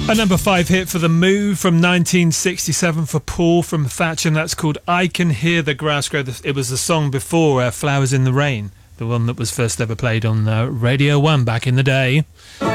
A number 5 hit for The Move from 1967 for Paul from Thatcher, and that's called I Can Hear the Grass Grow. It was the song before Flowers in the Rain, the one that was first ever played on Radio 1 back in the day.